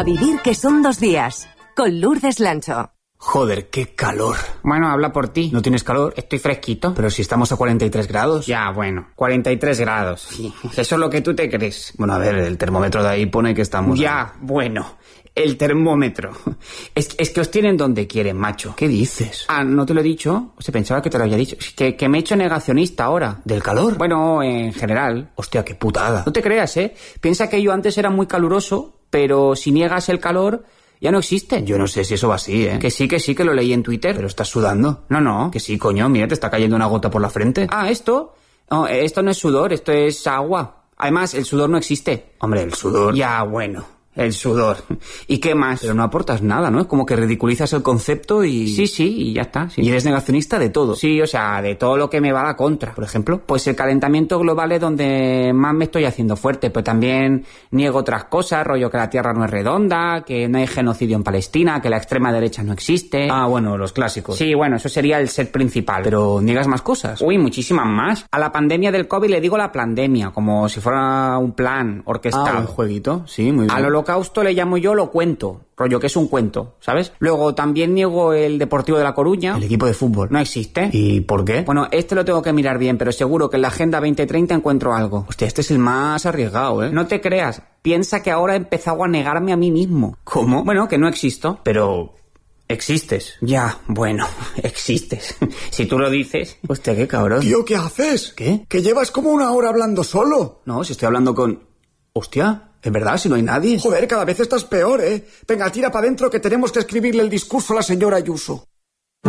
A vivir que son 2 días. Con Lourdes Lancho. Joder, qué calor. Bueno, habla por ti. ¿No tienes calor? Estoy fresquito. Pero si estamos a 43 grados. Ya, bueno, 43 grados. Sí, eso es lo que tú te crees. Bueno, a ver, el termómetro de ahí pone que estamos... Ya, bueno, el termómetro. Es que os tienen donde quieren, macho. ¿Qué dices? Ah, ¿no te lo he dicho? O sea, pensaba que te lo había dicho. Que me he hecho negacionista ahora. ¿Del calor? Bueno, en general. Hostia, qué putada. No te creas, ¿eh? Piensa que yo antes era muy caluroso, pero si niegas el calor... ya no existe. Yo no sé si eso va así, ¿eh? Que sí, que lo leí en Twitter. ¿Pero estás sudando? No. Que sí, coño, mira, te está cayendo una gota por la frente. Ah, ¿esto? No, esto no es sudor, esto es agua. Además, el sudor no existe. Hombre, el sudor... Ya, bueno, el sudor. ¿Y qué más? Pero no aportas nada, ¿no? Es como que ridiculizas el concepto y... Sí, y ya está. Sí. Y eres negacionista de todo. Sí, o sea, de todo lo que me va a la contra. Por ejemplo, pues el calentamiento global es donde más me estoy haciendo fuerte, pero también niego otras cosas, rollo que la Tierra no es redonda, que no hay genocidio en Palestina, que la extrema derecha no existe. Ah, bueno, los clásicos. Sí, bueno, eso sería el ser principal. Pero niegas más cosas. Uy, muchísimas más. A la pandemia del COVID le digo la plandemia, como si fuera un plan orquestado. Un jueguito, sí, muy bien. Al holocausto le llamo yo lo cuento. Rollo que es un cuento, ¿sabes? Luego también niego el Deportivo de La Coruña. El equipo de fútbol. No existe. ¿Y por qué? Bueno, este lo tengo que mirar bien, pero seguro que en la Agenda 2030 encuentro algo. Hostia, este es el más arriesgado, ¿eh? No te creas. Piensa que ahora he empezado a negarme a mí mismo. ¿Cómo? Bueno, que no existo. Pero... existes. Ya, bueno, existes. Si tú lo dices. Hostia, qué cabrón. Tío, ¿qué haces? ¿Qué? Que llevas como 1 hora hablando solo. No, si estoy hablando con... Hostia, ¿es verdad? Si no hay nadie. Joder, cada vez estás peor, ¿eh? Venga, tira para adentro que tenemos que escribirle el discurso a la señora Ayuso.